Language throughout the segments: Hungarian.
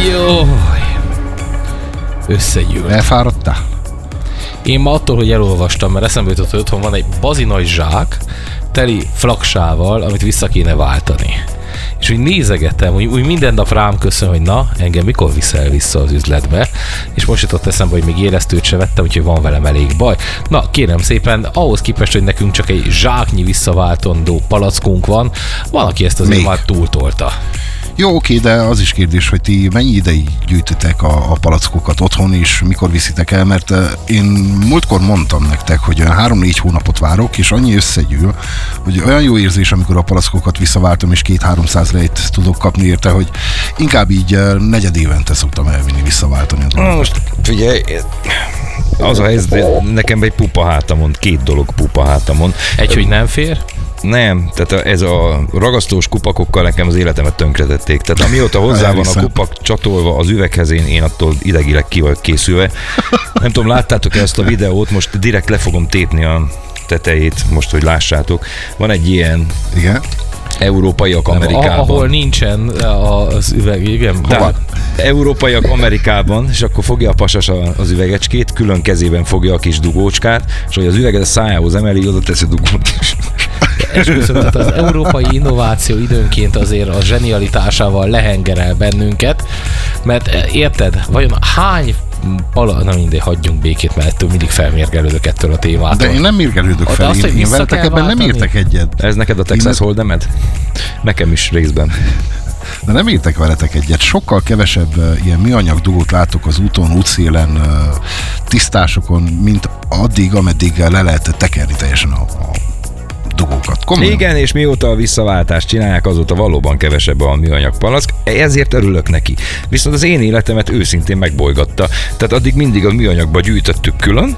Jó. Összegyűlt. Elfáradtál? Én ma attól, hogy elolvastam, mert eszembe jutott, hogy otthon van egy bazinagy zsák, teli flaksával, amit vissza kéne váltani. És úgy nézegettem, úgy minden nap rám köszön, hogy na, engem mikor viszel vissza az üzletbe, és most jutott eszembe, hogy még élesztőt se vettem, úgyhogy van velem elég baj. Na, kérem szépen, ahhoz képest, hogy nekünk csak egy zsáknyi visszaváltandó palackunk van, van, aki ezt azért már túltolta. Jó, oké, de az is kérdés, hogy ti mennyi ideig gyűjtitek a palackokat otthon, és mikor viszitek el, mert én múltkor mondtam nektek, hogy 3-4 hónapot várok, és annyi összegyűl, hogy olyan jó érzés, amikor a palackokat visszaváltom, és 200-300 lejt tudok kapni érte, hogy inkább így negyed évente szoktam elvinni, visszaváltani a dolgokat. Most figyelj, az a helyzet, nekem egy pupa hátamon, 2 dolog pupa hátamon. Hogy nem fér? Nem, tehát ez a ragasztós kupakokkal nekem az életemet tönkretették. Tehát amióta hozzá van a kupak csatolva az üveghez, én attól idegileg ki vagyok készülve. Nem tudom, láttátok ezt a videót, most direkt le fogom tépni a tetejét, most, hogy lássátok. Van egy ilyen... Igen? Európaiak Amerikában. Ahol nincsen az üveg, igen? Európaiak Amerikában, és akkor fogja a pasas az üvegecskét, külön kezében fogja a kis dugócskát, és hogy az üveget a szájához emeli, oda teszi dugót is. Esküszöm, tehát az európai innováció időnként azért a zsenialitásával lehengerel bennünket, mert érted, vajon hány na mindegy, hagyjunk békét, mert ettől mindig felmérgelődök ettől a témától. De én nem mérgelődök fel, azt, én veletek ebben nem értek egyet. Ez neked a Texas Holdemed? Nekem is részben. De nem értek veletek egyet. Sokkal kevesebb ilyen műanyag dugót látok az úton, útszélen, tisztásokon, mint addig, ameddig le lehet tekerni teljesen a dugókat. Komolyan. Igen, és mióta a visszaváltást csinálják, azóta valóban kevesebb a műanyag palack, ezért örülök neki. Viszont az én életemet őszintén megbolygatta. Tehát addig mindig a műanyagba gyűjtöttük külön,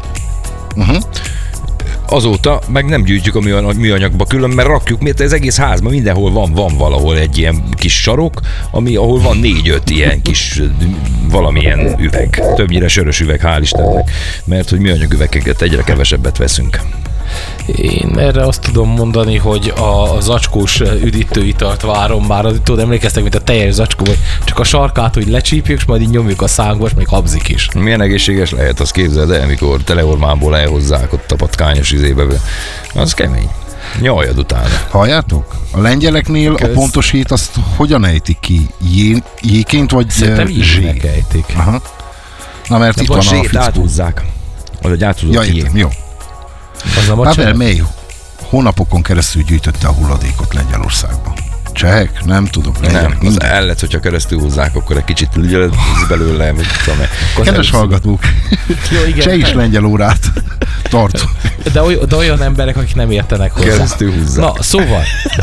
azóta meg nem gyűjtjük a műanyagba külön, mert rakjuk, mert az egész házban mindenhol van valahol egy ilyen kis sarok, ahol van 4-5 ilyen kis valamilyen üveg. Többnyire sörös üveg, hál' Istennek, mert hogy műanyag üvegeket egyre kevesebbet veszünk. Én erre azt tudom mondani, hogy a zacskós üdítőitalt várom már. Tudod, emlékeztek, mint a teljes zacskó, hogy csak a sarkát, hogy lecsípjük, és majd így nyomjuk a szánkba, és még habzik is. Milyen egészséges lehet, azt képzeld el, amikor teleormánból elhozzák ott a patkányos izébe. Az kemény. Nyaljad utána. Halljátok? A lengyeleknél a pontos hét azt hogyan ejtik ki? Jéként vagy zsé? Ejtik. Aha. Na, mert itt van a fickó. Áthúzzák. Az egy áthúzott jé. Jó. Pavel, mely hónapokon keresztül gyűjtötte a hulladékot Lengyelországban? Csehek? Nem tudom. Nem, az ellet, hogyha keresztül húzzák, akkor egy kicsit belőle. Kedves hallgatók, cseh is lengyel órát tart. De olyan emberek, akik nem értenek hozzá. Keresztül húzzák. Na, szóval,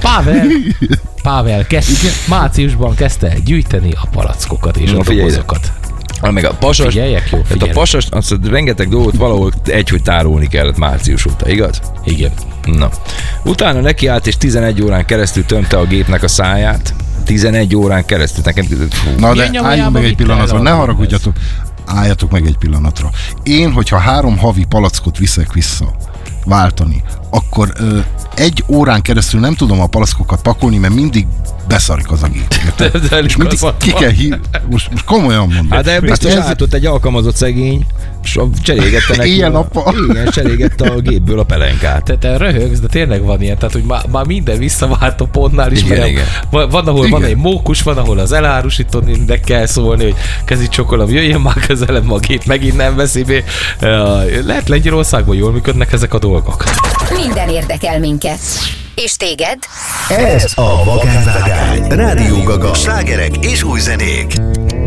Pável márciusban kezdte el gyűjteni a palackokat és a dobozokat. Meg a pasas, Figyeljek, jó, a pasas, azt rengeteg dolgot valahol hogy tárolni kellett március óta, igaz? Igen. Na. Utána nekiállt, és 11 órán keresztül tömte a gépnek a száját. 11 órán keresztül. Nekem... Na de álljunk meg egy pillanatra, ne haragudjatok. Álljatok meg egy pillanatra. Én, hogyha 3 havi palackot viszek vissza váltani, akkor 1 órán keresztül nem tudom a palackokat pakolni, mert mindig beszarik az a gép. És mindig ki kell most komolyan mondom. Hát de biztos látott egy alkalmazott szegény, és cserégette neki. Éjjel-nappal. Igen, cserégette a gépből a pelenkát. Tehát te röhögsz, de tényleg van ilyen, tehát hogy már minden visszaváltó pontnál is. Igen. Van, ahol van egy mókus, van, ahol az elárusítónak kell szólni, hogy kezit csokolom, jöjjön már közelebb, a gép megint nem veszi be. Lehet Lengyelországban jól működnek ezek a dolgok. Minden érdekel minket. És téged? Ez a Vakánvágány. Rádió Gaga. Slágerek és új zenék.